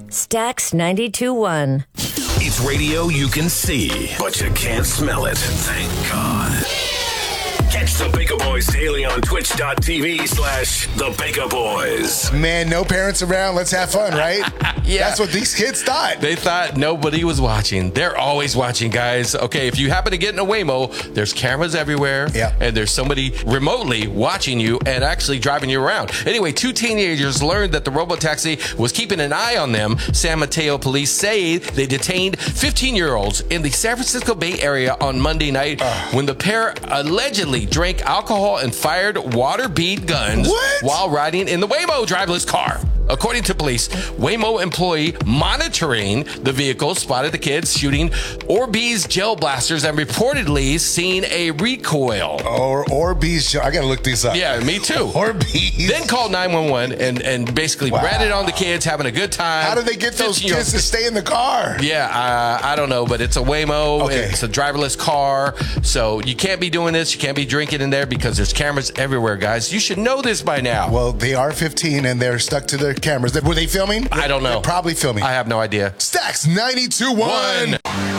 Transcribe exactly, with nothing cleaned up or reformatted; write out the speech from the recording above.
Stax ninety-two point one. It's radio you can see, but you can't smell it. Thank God. Catch the Baker Boys daily on twitch.tv slash the Baker Boys. Man, no parents around. Let's have fun, right? Yeah. That's what these kids thought. They thought nobody was watching. They're always watching, guys. Okay, if you happen to get in a Waymo, there's cameras everywhere. Yeah. And there's somebody remotely watching you and actually driving you around. Anyway, two teenagers learned that the robotaxi was keeping an eye on them. San Mateo police say they detained fifteen-year-olds in the San Francisco Bay Area on Monday night uh. when the pair allegedly drank alcohol and fired water bead guns what? while riding in the Waymo driverless car. According to police, Waymo employee monitoring the vehicle spotted the kids shooting Orbeez gel blasters and reportedly seen a recoil. Or Orbeez gel. I got to look these up. Yeah, me too. Orbeez. Then called nine one one and, and basically Wow. ratted on the kids having a good time. How do they get those kids to stay in the car? Yeah, uh, I don't know, but it's a Waymo. Okay. It's a driverless car. So you can't be doing this. You can't be drinking in there because there's cameras everywhere, guys. You should know this by now. Well, they are fifteen and they're stuck to their cameras. Were they filming? I don't know. They're probably filming. I have no idea. Stax ninety-two point one.